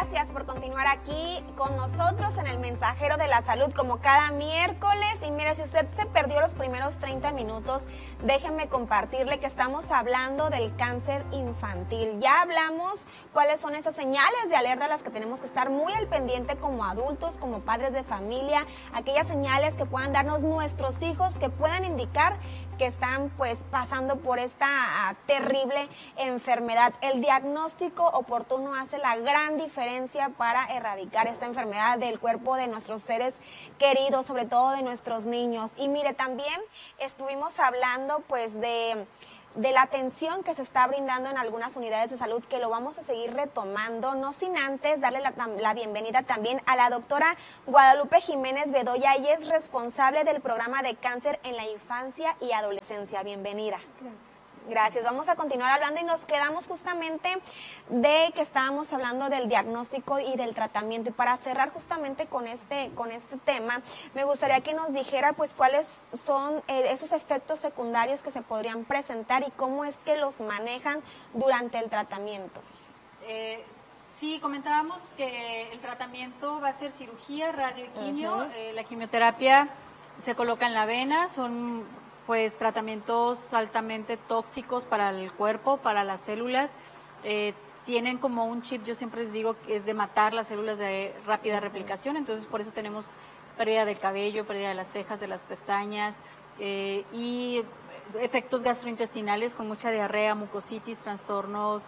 gracias por continuar aquí con nosotros en el Mensajero de la Salud como cada miércoles. Y mire, si usted se perdió los primeros 30 minutos, déjenme compartirle que estamos hablando del cáncer infantil. Ya hablamos cuáles son esas señales de alerta a las que tenemos que estar muy al pendiente como adultos, como padres de familia, aquellas señales que puedan darnos nuestros hijos, que puedan indicar que están pues pasando por esta terrible enfermedad. El diagnóstico oportuno hace la gran diferencia para erradicar esta enfermedad del cuerpo de nuestros seres queridos, sobre todo de nuestros niños. Y mire, también estuvimos hablando pues de la atención que se está brindando en algunas unidades de salud, que lo vamos a seguir retomando, no sin antes darle la bienvenida también a la doctora Guadalupe Jiménez Bedoya. Ella es responsable del programa de cáncer en la infancia y adolescencia. Bienvenida. Gracias. Gracias. Vamos a continuar hablando y nos quedamos justamente de que estábamos hablando del diagnóstico y del tratamiento. Y para cerrar justamente con este tema, me gustaría que nos dijera pues cuáles son esos efectos secundarios que se podrían presentar y cómo es que los manejan durante el tratamiento. Sí, comentábamos que el tratamiento va a ser cirugía, radio y quimio. La quimioterapia se coloca en la vena, son pues tratamientos altamente tóxicos para el cuerpo, para las células. Tienen como un chip, yo siempre les digo, que es de matar las células de rápida replicación, entonces por eso tenemos pérdida del cabello, pérdida de las cejas, de las pestañas, y efectos gastrointestinales con mucha diarrea, mucositis, trastornos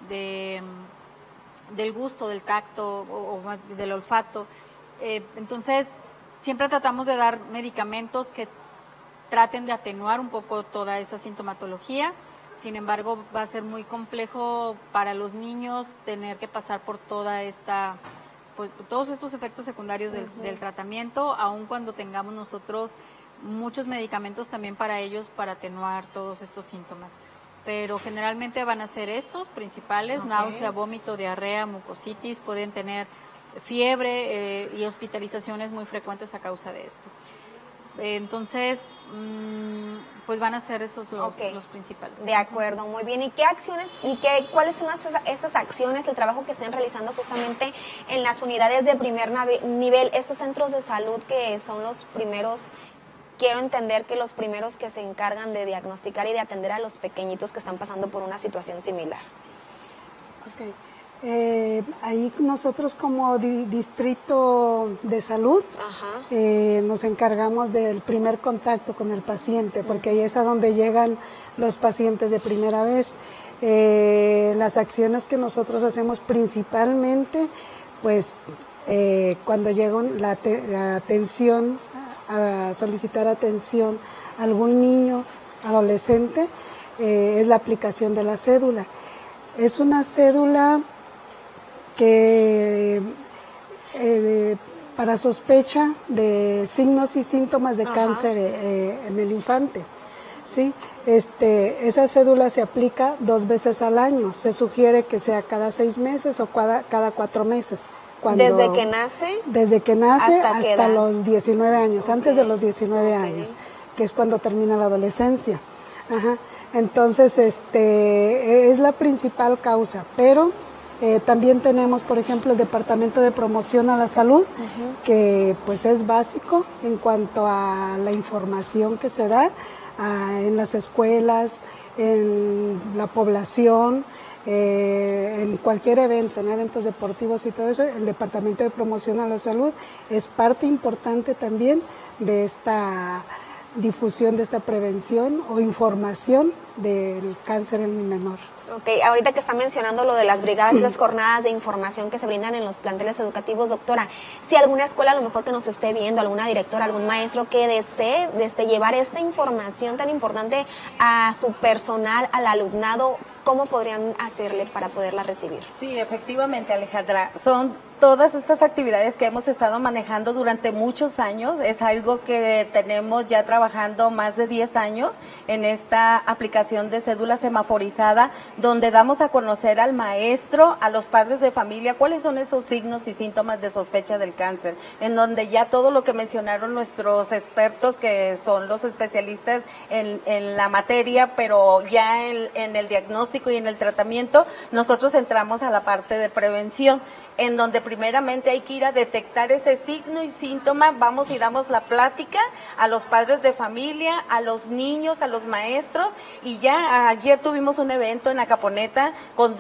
del gusto, del tacto o más del olfato. Entonces, siempre tratamos de dar medicamentos que traten de atenuar un poco toda esa sintomatología. Sin embargo, va a ser muy complejo para los niños tener que pasar por toda esta, pues todos estos efectos secundarios del tratamiento, aun cuando tengamos nosotros muchos medicamentos también para ellos para atenuar todos estos síntomas. Pero generalmente van a ser estos principales: náusea, vómito, diarrea, mucositis, pueden tener fiebre y hospitalizaciones muy frecuentes a causa de esto. Entonces, pues van a ser esos los principales. De acuerdo, muy bien. ¿Y qué acciones cuáles son estas acciones, el trabajo que estén realizando justamente en las unidades de primer nivel, estos centros de salud que son los primeros? Quiero entender que los primeros que se encargan de diagnosticar y de atender a los pequeñitos que están pasando por una situación similar. Ahí nosotros como distrito de salud nos encargamos del primer contacto con el paciente, porque ahí es a donde llegan los pacientes de primera vez. Las acciones que nosotros hacemos principalmente, pues cuando llega la atención, a solicitar atención a algún niño, adolescente, es la aplicación de la cédula. Es una cédula que para sospecha de signos y síntomas de cáncer en el infante. Sí, esa cédula se aplica 2 veces al año. Se sugiere que sea cada 6 meses o cada 4 meses. ¿Desde que nace? Desde que nace hasta los 19 años, antes de los 19 años, que es cuando termina la adolescencia. Entonces, es la principal causa, pero también tenemos, por ejemplo, el Departamento de Promoción a la Salud, que pues es básico en cuanto a la información que se da en las escuelas, en la población, en cualquier evento, en eventos deportivos y todo eso. El Departamento de Promoción a la Salud es parte importante también de esta difusión, de esta prevención o información del cáncer en el menor. Ahorita que está mencionando lo de las brigadas y las jornadas de información que se brindan en los planteles educativos, doctora, si alguna escuela a lo mejor que nos esté viendo, alguna directora, algún maestro que desee llevar esta información tan importante a su personal, al alumnado, ¿cómo podrían hacerle para poderla recibir? Sí, efectivamente, Alejandra, son todas estas actividades que hemos estado manejando durante muchos años, es algo que tenemos ya trabajando más de 10 años en esta aplicación de cédula semaforizada, donde damos a conocer al maestro, a los padres de familia, cuáles son esos signos y síntomas de sospecha del cáncer, en donde ya todo lo que mencionaron nuestros expertos, que son los especialistas en la materia, pero ya en el diagnóstico y en el tratamiento, nosotros entramos a la parte de prevención, en donde primeramente hay que ir a detectar ese signo y síntoma, vamos y damos la plática a los padres de familia, a los niños, a los maestros, y ya ayer tuvimos un evento en Acaponeta con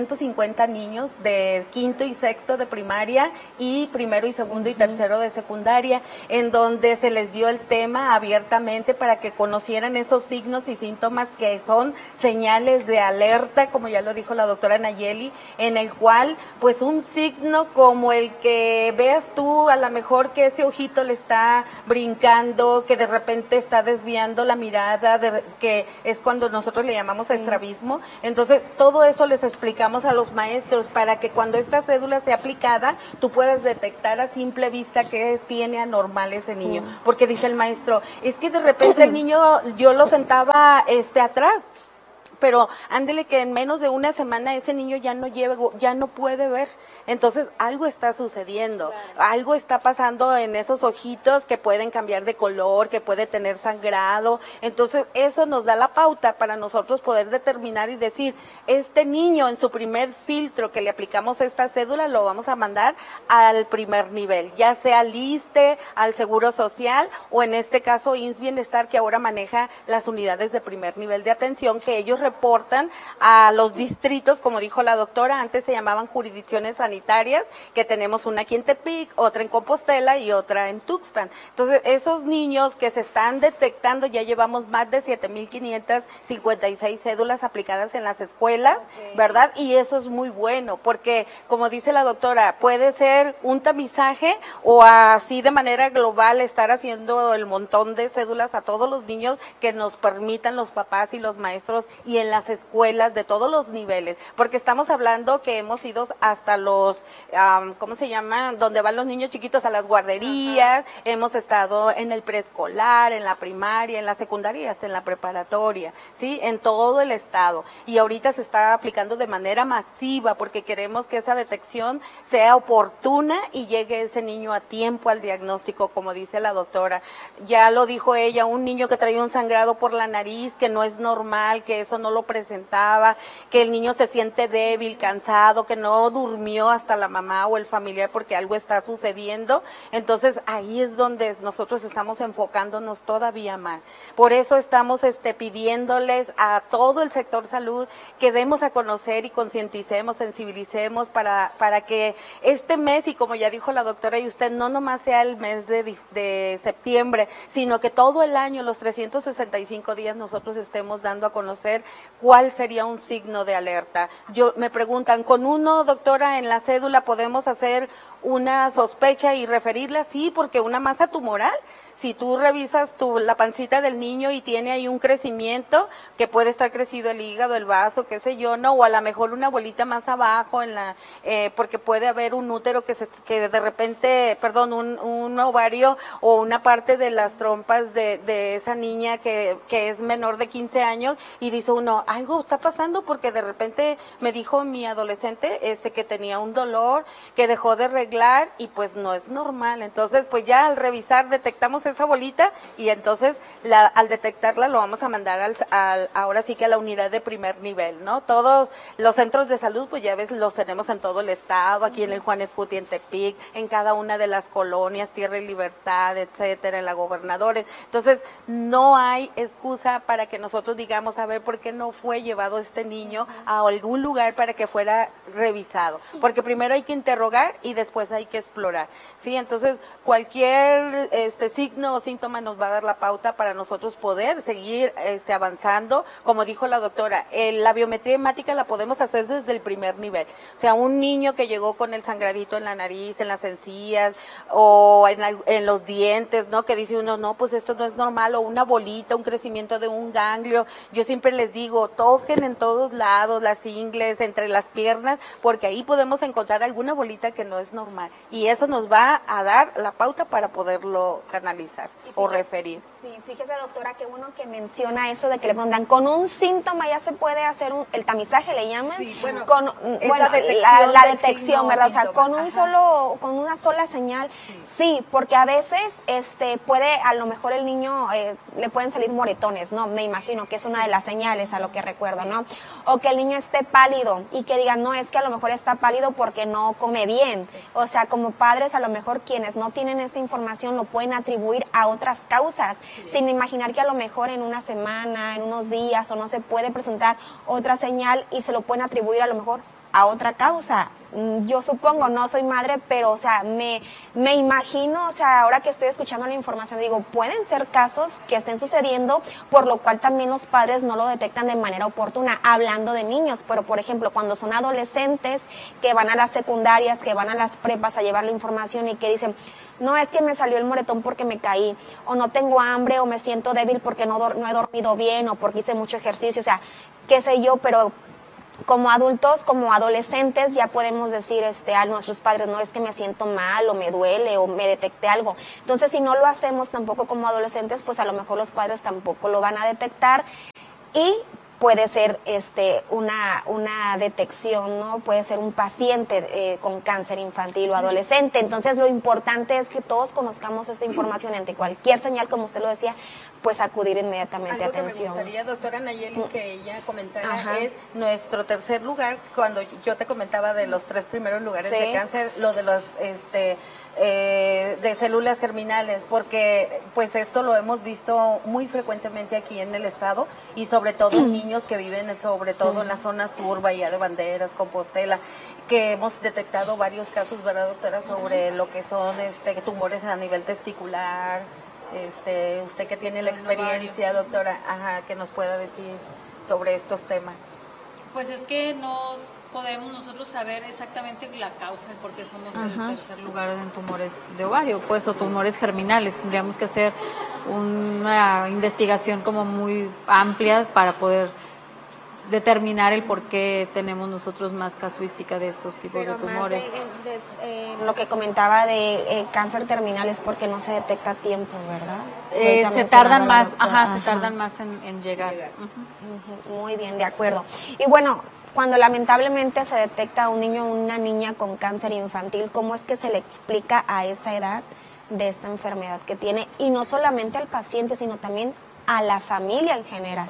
250 niños de quinto y sexto de primaria y primero y segundo y tercero de secundaria, en donde se les dio el tema abiertamente para que conocieran esos signos y síntomas que son señales de alerta, como ya lo dijo la doctora Nayeli, en el cual pues un signo como el que veas tú, a lo mejor que ese ojito le está brincando, que de repente está desviando la mirada, que es cuando nosotros le llamamos estrabismo. Entonces, todo eso les explicamos a los maestros para que cuando esta cédula sea aplicada, tú puedas detectar a simple vista que tiene anormal ese niño. Porque dice el maestro, es que de repente el niño, yo lo sentaba atrás, pero ándele que en menos de una semana ese niño ya no puede ver. Entonces algo está sucediendo, algo está pasando en esos ojitos que pueden cambiar de color, que puede tener sangrado. Entonces eso nos da la pauta para nosotros poder determinar y decir, este niño en su primer filtro que le aplicamos esta cédula lo vamos a mandar al primer nivel, ya sea al ISSSTE, al Seguro Social o en este caso IMSS Bienestar, que ahora maneja las unidades de primer nivel de atención, que ellos reportan a los distritos, como dijo la doctora, antes se llamaban jurisdicciones sanitarias, que tenemos una aquí en Tepic, otra en Compostela y otra en Tuxpan. Entonces, esos niños que se están detectando, ya llevamos más de 7,556 cédulas aplicadas en las escuelas, ¿verdad? Y eso es muy bueno, porque, como dice la doctora, puede ser un tamizaje o así de manera global estar haciendo el montón de cédulas a todos los niños que nos permitan los papás y los maestros y en las escuelas de todos los niveles, porque estamos hablando que hemos ido hasta los, ¿cómo se llama? Donde van los niños chiquitos a las guarderías, hemos estado en el preescolar, en la primaria, en la secundaria y hasta en la preparatoria, ¿sí? En todo el estado. Y ahorita se está aplicando de manera masiva porque queremos que esa detección sea oportuna y llegue ese niño a tiempo al diagnóstico, como dice la doctora. Ya lo dijo ella, un niño que traía un sangrado por la nariz, que no es normal, que eso no lo presentaba, que el niño se siente débil, cansado, que no durmió hasta la mamá o el familiar porque algo está sucediendo. Entonces ahí es donde nosotros estamos enfocándonos todavía más. Por eso estamos pidiéndoles a todo el sector salud que demos a conocer y concienticemos, sensibilicemos para que este mes, y como ya dijo la doctora y usted, no nomás sea el mes de septiembre, sino que todo el año, los 365 días, nosotros estemos dando a conocer cuál sería un signo de alerta. Me preguntan, ¿con uno, doctora, en la cédula podemos hacer una sospecha y referirla? Sí, porque una masa tumoral, si tú revisas la pancita del niño y tiene ahí un crecimiento, que puede estar crecido el hígado, el vaso, qué sé yo, ¿no? O a lo mejor una bolita más abajo porque puede haber un útero que de repente, un ovario o una parte de las trompas de esa niña que es menor de 15 años, y dice uno, algo está pasando porque de repente me dijo mi adolescente que tenía un dolor, que dejó de reglar y pues no es normal. Entonces, pues ya al revisar detectamos esa bolita y entonces al detectarla lo vamos a mandar ahora sí que a la unidad de primer nivel, ¿no? Todos los centros de salud, pues ya ves, los tenemos en todo el estado, aquí en el Juan Escuti, en Tepic, en cada una de las colonias, Tierra y Libertad, etcétera, en la Gobernadores. Entonces, no hay excusa para que nosotros digamos, a ver, ¿por qué no fue llevado este niño a algún lugar para que fuera revisado? Porque primero hay que interrogar y después hay que explorar, ¿sí? Entonces, cualquier signo signo o síntoma nos va a dar la pauta para nosotros poder seguir avanzando. Como dijo la doctora, la biometría hemática la podemos hacer desde el primer nivel. O sea, un niño que llegó con el sangradito en la nariz, en las encías o en los dientes, ¿no? Que dice uno, no, pues esto no es normal, o una bolita, un crecimiento de un ganglio. Yo siempre les digo, toquen en todos lados, las ingles, entre las piernas, porque ahí podemos encontrar alguna bolita que no es normal. Y eso nos va a dar la pauta para poderlo canalizar o referir. Sí, fíjese, doctora, qué bueno que menciona eso de que le preguntan, con un síntoma ya se puede hacer el tamizaje, le llaman. Sí, bueno, la detección, ¿verdad? O sea, con una sola señal, sí, porque a veces puede, a lo mejor el niño le pueden salir moretones, ¿no? Me imagino que es una de las señales, a lo que recuerdo, ¿no? O que el niño esté pálido y que digan, no, es que a lo mejor está pálido porque no come bien. O sea, como padres, a lo mejor quienes no tienen esta información lo pueden atribuir a otras causas, sin imaginar que a lo mejor en una semana, en unos días, o no se puede presentar otra señal y se lo pueden atribuir a lo mejor a otra causa. Yo supongo, no soy madre, pero, o sea, me imagino, o sea, ahora que estoy escuchando la información, digo, pueden ser casos que estén sucediendo, por lo cual también los padres no lo detectan de manera oportuna, hablando de niños, pero, por ejemplo, cuando son adolescentes que van a las secundarias, que van a las prepas a llevar la información y que dicen, no, es que me salió el moretón porque me caí, o no tengo hambre, o me siento débil porque no he dormido bien, o porque hice mucho ejercicio, o sea, qué sé yo, pero como adultos, como adolescentes, ya podemos decir a nuestros padres, no, es que me siento mal, o me duele, o me detecté algo. Entonces, si no lo hacemos tampoco como adolescentes, pues a lo mejor los padres tampoco lo van a detectar, y puede ser una detección, ¿no? Puede ser un paciente con cáncer infantil o adolescente. Entonces, lo importante es que todos conozcamos esta información ante cualquier señal, como usted lo decía, pues acudir inmediatamente a atención. Algo que me gustaría, doctora Nayeli, que ella comentara es nuestro tercer lugar, cuando yo te comentaba de los 3 primeros lugares de cáncer, lo de los de células germinales, porque pues esto lo hemos visto muy frecuentemente aquí en el estado, y sobre todo en niños que viven sobre todo en la zona sur, Bahía de Banderas, Compostela, que hemos detectado varios casos, ¿verdad, doctora?, sobre lo que son tumores a nivel testicular. Usted que tiene la experiencia, doctora, que nos pueda decir sobre estos temas. Pues es que nos podemos nosotros saber exactamente la causa, el por qué somos el tercer lugar en tumores de ovario, pues, o tumores germinales. Tendríamos que hacer una investigación como muy amplia para poder determinar el por qué tenemos nosotros más casuística de estos tipos de tumores. Lo que comentaba de cáncer terminal es porque no se detecta a tiempo, ¿verdad? Se tardan más, se tardan más en llegar. Muy bien, de acuerdo. Y bueno, cuando lamentablemente se detecta a un niño o una niña con cáncer infantil, ¿cómo es que se le explica a esa edad de esta enfermedad que tiene? Y no solamente al paciente, sino también a la familia en general.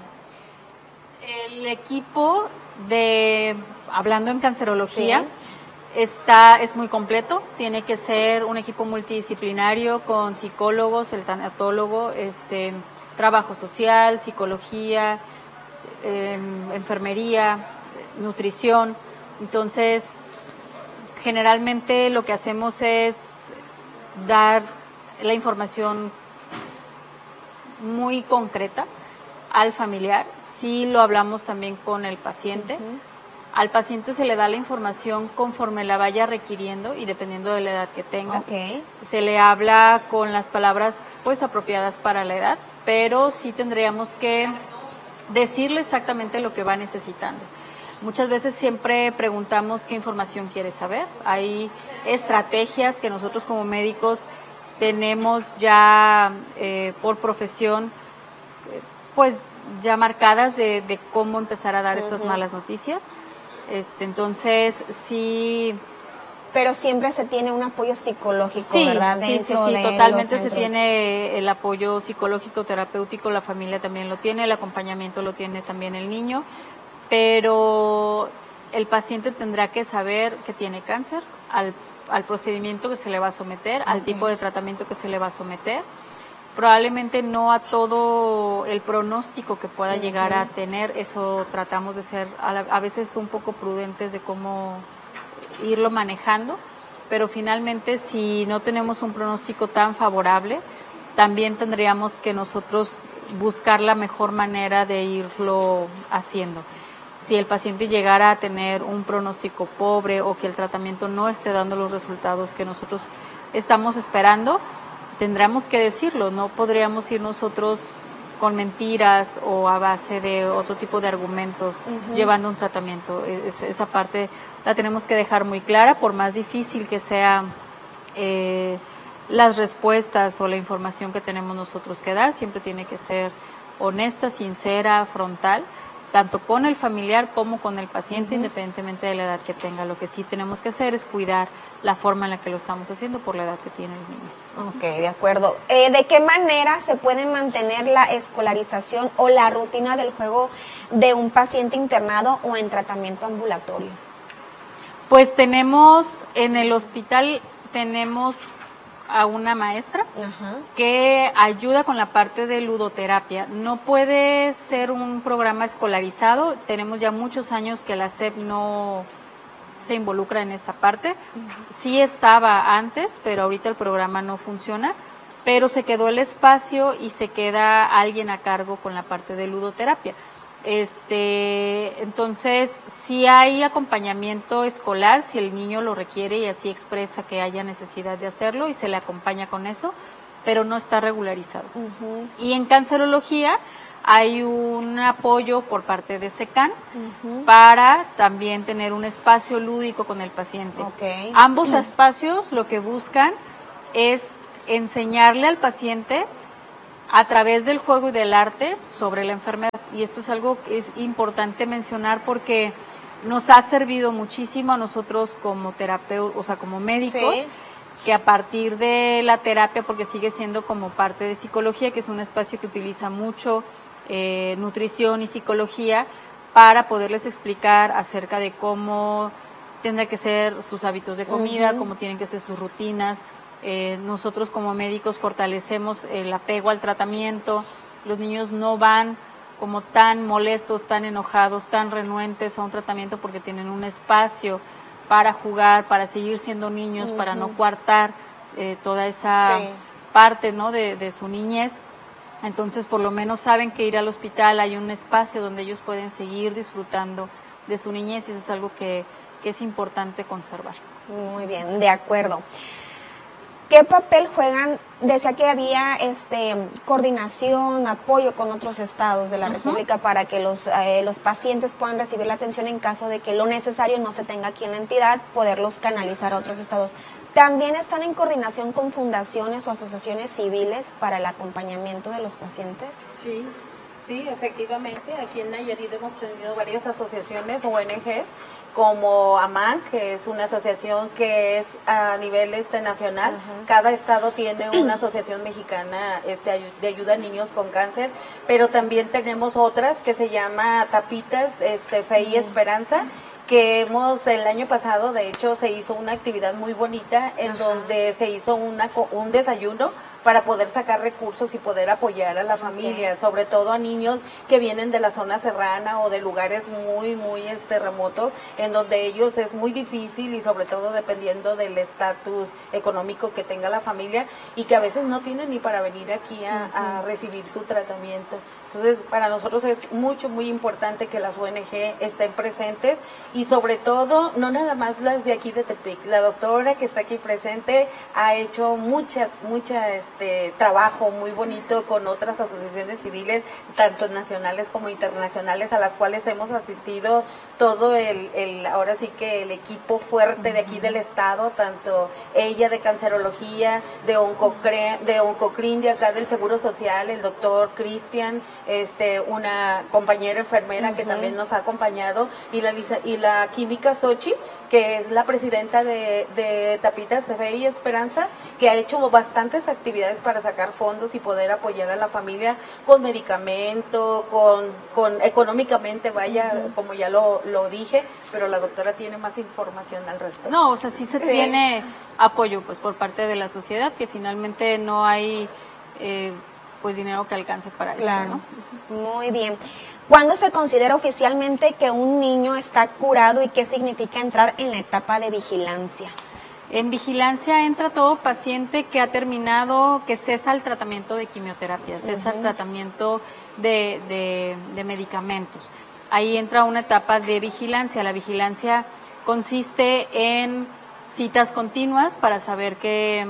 El equipo hablando en cancerología, es muy completo. Tiene que ser un equipo multidisciplinario con psicólogos, el tanatólogo, trabajo social, psicología, enfermería, nutrición. Entonces, generalmente lo que hacemos es dar la información muy concreta al familiar. Sí lo hablamos también con el paciente. Al paciente se le da la información conforme la vaya requiriendo y dependiendo de la edad que tenga. Se le habla con las palabras pues apropiadas para la edad, pero sí tendríamos que decirle exactamente lo que va necesitando. Muchas veces siempre preguntamos qué información quiere saber. Hay estrategias que nosotros como médicos tenemos ya por profesión, pues ya marcadas de cómo empezar a dar estas malas noticias. Entonces, sí. Pero siempre se tiene un apoyo psicológico, ¿verdad? Sí, totalmente se tiene el apoyo psicológico, terapéutico, la familia también lo tiene, el acompañamiento lo tiene también el niño, pero el paciente tendrá que saber que tiene cáncer, al procedimiento que se le va a someter, al tipo de tratamiento que se le va a someter. Probablemente no a todo el pronóstico que pueda llegar a tener, eso tratamos de ser a veces un poco prudentes de cómo irlo manejando, pero finalmente si no tenemos un pronóstico tan favorable también tendríamos que nosotros buscar la mejor manera de irlo haciendo. Si el paciente llegara a tener un pronóstico pobre o que el tratamiento no esté dando los resultados que nosotros estamos esperando, tendríamos que decirlo, no podríamos ir nosotros con mentiras o a base de otro tipo de argumentos llevando un tratamiento. Esa parte la tenemos que dejar muy clara, por más difícil que sea las respuestas o la información que tenemos nosotros que dar, siempre tiene que ser honesta, sincera, frontal, tanto con el familiar como con el paciente, independientemente de la edad que tenga. Lo que sí tenemos que hacer es cuidar la forma en la que lo estamos haciendo por la edad que tiene el niño. Ok, de acuerdo. ¿De qué manera se puede mantener la escolarización o la rutina del juego de un paciente internado o en tratamiento ambulatorio? Pues tenemos, en el hospital tenemos a una maestra que ayuda con la parte de ludoterapia. No puede ser un programa escolarizado, tenemos ya muchos años que la SEP no se involucra en esta parte. Sí estaba antes, pero ahorita el programa no funciona, pero se quedó el espacio y se queda alguien a cargo con la parte de ludoterapia. Entonces, sí hay acompañamiento escolar si el niño lo requiere y así expresa que haya necesidad de hacerlo y se le acompaña con eso, pero no está regularizado. Y en cancerología hay un apoyo por parte de SECAN para también tener un espacio lúdico con el paciente. Ambos espacios lo que buscan es enseñarle al paciente a través del juego y del arte sobre la enfermedad. Y esto es algo que es importante mencionar porque nos ha servido muchísimo a nosotros como terapeutas, o sea, como médicos, que a partir de la terapia, porque sigue siendo como parte de psicología, que es un espacio que utiliza mucho nutrición y psicología, para poderles explicar acerca de cómo tendrán que ser sus hábitos de comida, cómo tienen que ser sus rutinas. Nosotros como médicos fortalecemos el apego al tratamiento. Los niños no van como tan molestos, tan enojados, tan renuentes a un tratamiento porque tienen un espacio para jugar, para seguir siendo niños, para no coartar toda esa parte, ¿no?, de su niñez. Entonces, por lo menos saben que ir al hospital hay un espacio donde ellos pueden seguir disfrutando de su niñez y eso es algo que es importante conservar. Muy bien, de acuerdo. ¿Qué papel juegan? Decía que había coordinación, apoyo con otros estados de la República para que los pacientes puedan recibir la atención en caso de que lo necesario no se tenga aquí en la entidad, poderlos canalizar a otros estados. ¿También están en coordinación con fundaciones o asociaciones civiles para el acompañamiento de los pacientes? Sí, efectivamente. Aquí en Nayarit hemos tenido varias asociaciones, ONGs, como AMAN, que es una asociación que es a nivel nacional. Cada estado tiene una asociación mexicana de ayuda a niños con cáncer, pero también tenemos otras que se llama Tapitas, Fe y Esperanza, que el año pasado, de hecho, se hizo una actividad muy bonita en donde se hizo un desayuno para poder sacar recursos y poder apoyar a la familia, sobre todo a niños que vienen de la zona serrana o de lugares muy, muy remotos, en donde ellos es muy difícil y sobre todo dependiendo del estatus económico que tenga la familia y que a veces no tienen ni para venir aquí a recibir su tratamiento. Entonces, para nosotros es muy importante que las ONG estén presentes y sobre todo, no nada más las de aquí de Tepic. La doctora que está aquí presente ha hecho mucha trabajo muy bonito con otras asociaciones civiles, tanto nacionales como internacionales, a las cuales hemos asistido todo ahora sí que el equipo fuerte de aquí del estado, tanto ella de cancerología, de Oncocrin de acá del Seguro Social, el doctor Cristian, una compañera enfermera que también nos ha acompañado, y la química Xochitl, que es la presidenta de Tapitas Fe y Esperanza, que ha hecho bastantes actividades para sacar fondos y poder apoyar a la familia con medicamento, con económicamente, como ya lo dije, pero la doctora tiene más información al respecto. No, o sea, sí se tiene apoyo pues por parte de la sociedad, que finalmente no hay dinero que alcance para eso, ¿no? Muy bien. ¿Cuándo se considera oficialmente que un niño está curado y qué significa entrar en la etapa de vigilancia? En vigilancia entra todo paciente que ha terminado, que cesa el tratamiento de quimioterapia, cesa el tratamiento de medicamentos. Ahí entra una etapa de vigilancia. La vigilancia consiste en citas continuas para saber que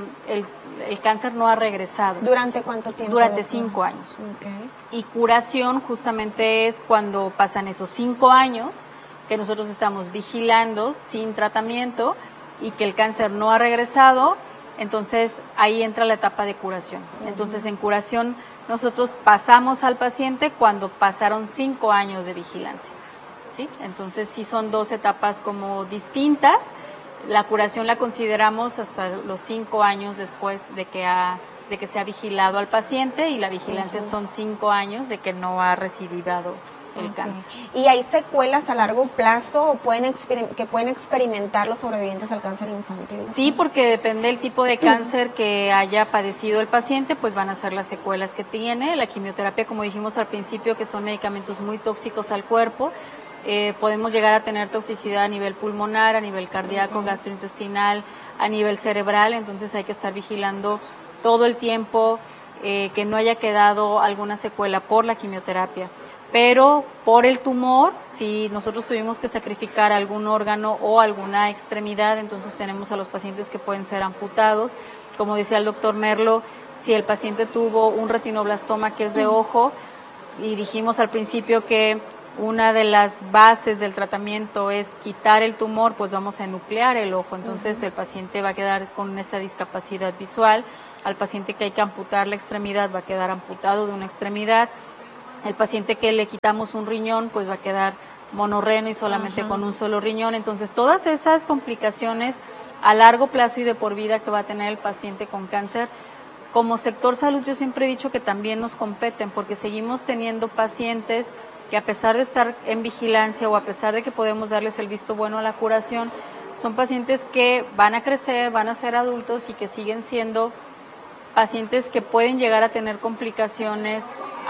el cáncer no ha regresado. ¿Durante cuánto tiempo? Durante 5 años. Okay. Y curación justamente es cuando pasan esos 5 años que nosotros estamos vigilando sin tratamiento y que el cáncer no ha regresado, entonces ahí entra la etapa de curación. Entonces en curación nosotros pasamos al paciente cuando pasaron 5 años de vigilancia, ¿sí? Entonces sí son 2 etapas como distintas. La curación la consideramos hasta los 5 años después de que se ha vigilado al paciente, y la vigilancia son 5 años de que no ha recidido el cáncer. ¿Y hay secuelas a largo plazo o que pueden experimentar los sobrevivientes al cáncer infantil? Sí, porque depende del tipo de cáncer que haya padecido el paciente, pues van a ser las secuelas que tiene. La quimioterapia, como dijimos al principio, que son medicamentos muy tóxicos al cuerpo, podemos llegar a tener toxicidad a nivel pulmonar, a nivel cardíaco, gastrointestinal, a nivel cerebral, entonces hay que estar vigilando todo el tiempo que no haya quedado alguna secuela por la quimioterapia. Pero por el tumor, si nosotros tuvimos que sacrificar algún órgano o alguna extremidad, entonces tenemos a los pacientes que pueden ser amputados. Como decía el doctor Merlo, si el paciente tuvo un retinoblastoma que es de ojo, y dijimos al principio que una de las bases del tratamiento es quitar el tumor, pues vamos a enuclear el ojo, entonces el paciente va a quedar con esa discapacidad visual. Al paciente que hay que amputar la extremidad va a quedar amputado de una extremidad. El paciente que le quitamos un riñón, pues va a quedar monorreno y solamente con un solo riñón. Entonces, todas esas complicaciones a largo plazo y de por vida que va a tener el paciente con cáncer, como sector salud yo siempre he dicho que también nos competen, porque seguimos teniendo pacientes que, a pesar de estar en vigilancia o a pesar de que podemos darles el visto bueno a la curación, son pacientes que van a crecer, van a ser adultos y que siguen siendo pacientes que pueden llegar a tener complicaciones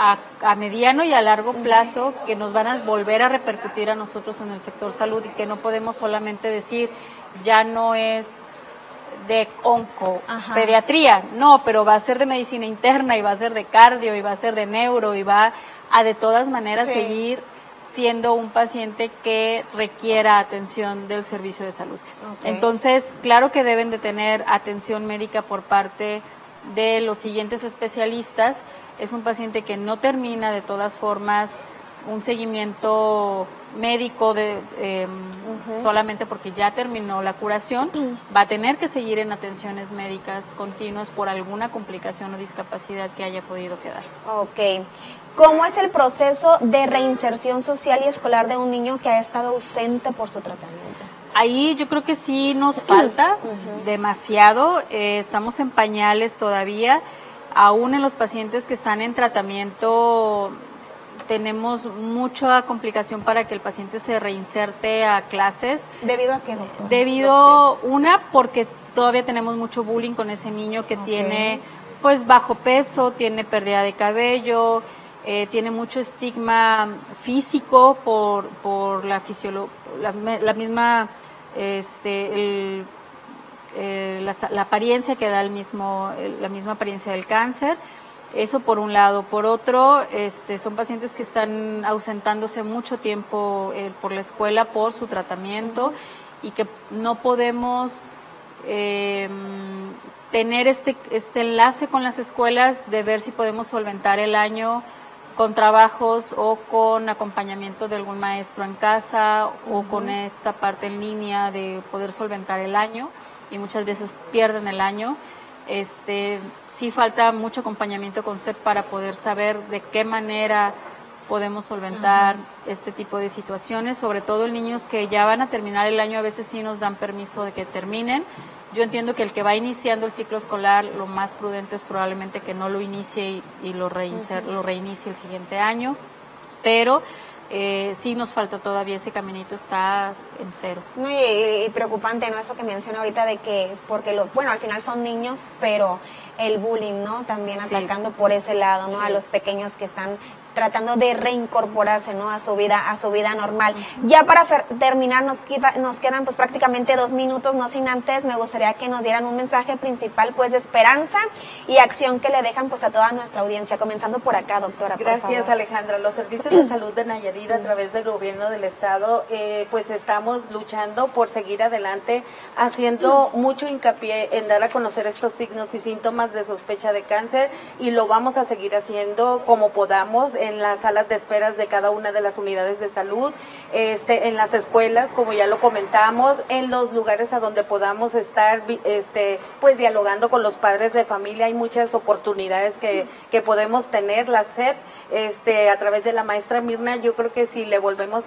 a mediano y a largo plazo que nos van a volver a repercutir a nosotros en el sector salud, y que no podemos solamente decir ya no es de pediatría, no, pero va a ser de medicina interna y va a ser de cardio y va a ser de neuro y va a de todas maneras seguir siendo un paciente que requiera atención del servicio de salud. Entonces, claro que deben de tener atención médica por parte de los siguientes especialistas. Es un paciente que no termina de todas formas un seguimiento médico solamente porque ya terminó la curación, va a tener que seguir en atenciones médicas continuas por alguna complicación o discapacidad que haya podido quedar. Ok. ¿Cómo es el proceso de reinserción social y escolar de un niño que ha estado ausente por su tratamiento? Ahí yo creo que sí nos falta demasiado, estamos en pañales todavía, aún en los pacientes que están en tratamiento tenemos mucha complicación para que el paciente se reinserte a clases. ¿Debido a qué, doctor? Debido, porque todavía tenemos mucho bullying con ese niño que tiene pues bajo peso, tiene pérdida de cabello, tiene mucho estigma físico por la misma la apariencia que da la misma apariencia del cáncer. Eso por un lado. Por otro, son pacientes que están ausentándose mucho tiempo por la escuela por su tratamiento y que no podemos tener este enlace con las escuelas de ver si podemos solventar el año con trabajos o con acompañamiento de algún maestro en casa o con esta parte en línea de poder solventar el año, y muchas veces pierden el año. Sí falta mucho acompañamiento con CEP para poder saber de qué manera podemos solventar este tipo de situaciones, sobre todo en niños que ya van a terminar el año. A veces sí nos dan permiso de que terminen. Yo entiendo que el que va iniciando el ciclo escolar, lo más prudente es probablemente que no lo inicie y lo reinicie el siguiente año, pero sí nos falta todavía, ese caminito está en cero. No, y preocupante, ¿no? Eso que menciona ahorita de que, porque al final son niños, pero el bullying, ¿no? También atacando por ese lado, ¿no? A los pequeños que están tratando de reincorporarse, ¿no? a su vida normal. Ya para terminar nos quedan pues prácticamente 2 minutos, no sin antes me gustaría que nos dieran un mensaje principal pues de esperanza y acción que le dejan pues a toda nuestra audiencia, comenzando por acá, doctora. Gracias, Alejandra. Los servicios de salud de Nayarit a través del gobierno del estado pues estamos luchando por seguir adelante, haciendo mucho hincapié en dar a conocer estos signos y síntomas de sospecha de cáncer, y lo vamos a seguir haciendo como podamos en las salas de esperas de cada una de las unidades de salud, en las escuelas, como ya lo comentamos, en los lugares a donde podamos estar pues dialogando con los padres de familia. Hay muchas oportunidades que podemos tener. La SEP a través de la maestra Mirna, yo creo que si le volvemos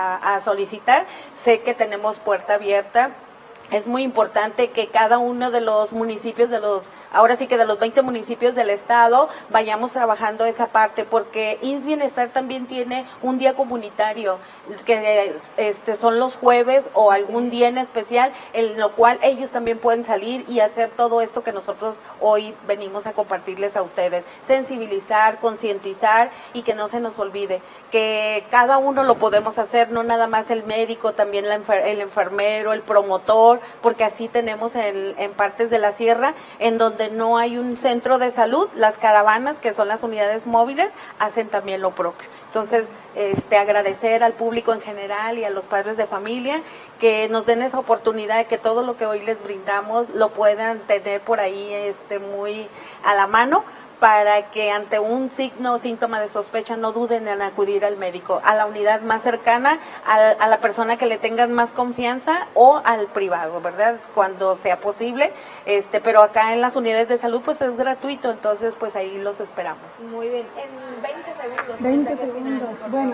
a solicitar, sé que tenemos puerta abierta. Es muy importante que cada uno de los municipios, ahora sí que de los 20 municipios del estado, vayamos trabajando esa parte, porque IMSS Bienestar también tiene un día comunitario, que son los jueves o algún día en especial, en lo cual ellos también pueden salir y hacer todo esto que nosotros hoy venimos a compartirles a ustedes. Sensibilizar, concientizar, y que no se nos olvide que cada uno lo podemos hacer, no nada más el médico, también el enfermero, el promotor, porque así tenemos en partes de la sierra en donde no hay un centro de salud, las caravanas, que son las unidades móviles, hacen también lo propio. Entonces, agradecer al público en general y a los padres de familia que nos den esa oportunidad de que todo lo que hoy les brindamos lo puedan tener por ahí muy a la mano, para que ante un signo o síntoma de sospecha no duden en acudir al médico, a la unidad más cercana, a la persona que le tengan más confianza, o al privado, ¿verdad? Cuando sea posible, pero acá en las unidades de salud pues es gratuito, entonces pues ahí los esperamos. Muy bien, en 20 segundos. 20 segundos, bueno.